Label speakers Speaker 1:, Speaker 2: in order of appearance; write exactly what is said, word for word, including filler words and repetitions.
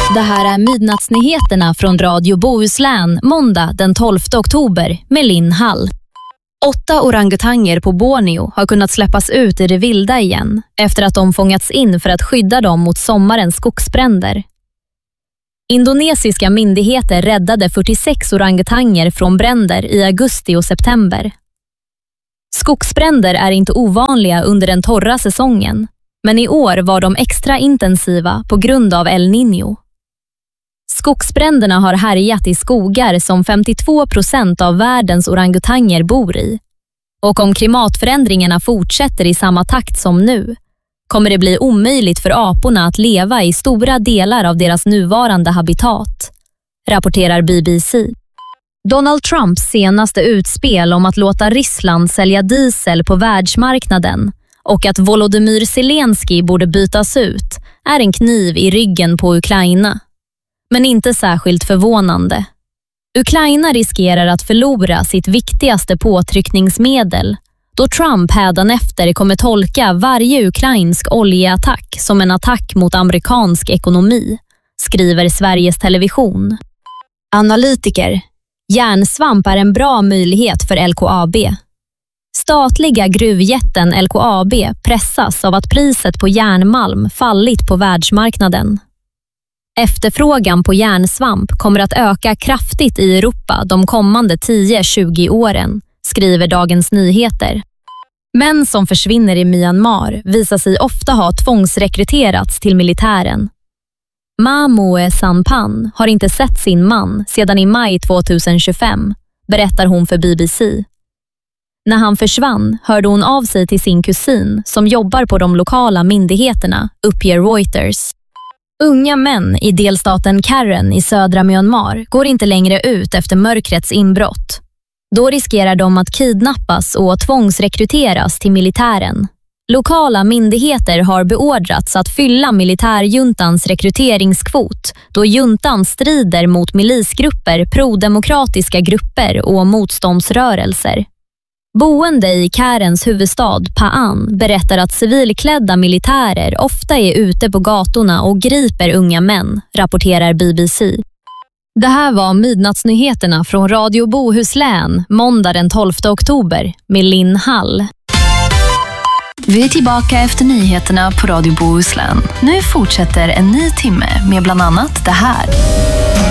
Speaker 1: Det här är midnattsnyheterna från Radio Bohuslän, måndag den tolfte oktober med Linn Hall. Åtta orangutanger på Borneo har kunnat släppas ut i det vilda igen efter att de fångats in för att skydda dem mot sommarens skogsbränder. Indonesiska myndigheter räddade fyrtiosex orangutanger från bränder i augusti och september. Skogsbränder är inte ovanliga under den torra säsongen, men i år var de extra intensiva på grund av El Niño. Skogsbränderna har härjat i skogar som femtiotvå procent av världens orangutanger bor i. Och om klimatförändringarna fortsätter i samma takt som nu, kommer det bli omöjligt för aporna att leva i stora delar av deras nuvarande habitat, rapporterar B B C. Donald Trumps senaste utspel om att låta Ryssland sälja diesel på världsmarknaden och att Volodymyr Zelensky borde bytas ut är en kniv i ryggen på Ukraina. Men inte särskilt förvånande. Ukraina riskerar att förlora sitt viktigaste påtryckningsmedel då Trump hädanefter kommer tolka varje ukrainsk oljeattack som en attack mot amerikansk ekonomi, skriver Sveriges Television. Analytiker. Järnsvamp är en bra möjlighet för L K A B. Statliga gruvjätten L K A B pressas av att priset på järnmalm fallit på världsmarknaden. Efterfrågan på järnsvamp kommer att öka kraftigt i Europa de kommande tio till tjugo åren, skriver Dagens Nyheter. Män som försvinner i Myanmar visar sig ofta ha tvångsrekryterats till militären. Mamoe Sampan har inte sett sin man sedan i maj tjugohundratjugofem, berättar hon för B B C. När han försvann hörde hon av sig till sin kusin som jobbar på de lokala myndigheterna, uppger Reuters. Unga män i delstaten Karen i södra Myanmar går inte längre ut efter mörkrets inbrott. Då riskerar de att kidnappas och tvångsrekryteras till militären. Lokala myndigheter har beordrats att fylla militärjuntans rekryteringskvot då juntan strider mot milisgrupper, prodemokratiska grupper och motståndsrörelser. Boende i Karens huvudstad Pa'an berättar att civilklädda militärer ofta är ute på gatorna och griper unga män, rapporterar B B C. Det här var midnattsnyheterna från Radio Bohuslän, måndag den tolfte oktober med Linn Hall.
Speaker 2: Vi är tillbaka efter nyheterna på Radio Bohuslän. Nu fortsätter en ny timme med bland annat det här.